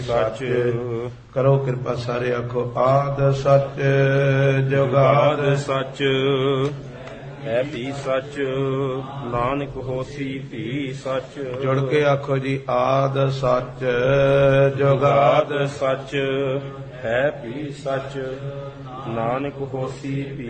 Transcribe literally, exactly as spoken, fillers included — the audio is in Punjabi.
ਸੱਚ। ਕਰੋ ਕਿਰਪਾ ਸਾਰੇ ਆਖੋ ਆਦ ਸੱਚ ਜੁਗਾਦ ਸੱਚ ਹੈ ਵੀ ਸੱਚ, ਨਾਨਕ ਹੋਸੀ ਵੀ ਸੱਚ। ਜੁੜ ਕੇ ਆਖੋ ਜੀ ਆਦ ਸੱਚ ਜੁਗਾਦ ਸੱਚ ਹੈ ਵੀ ਸੱਚ, ਨਾਨਕ ਹੋਸੀ ਵੀ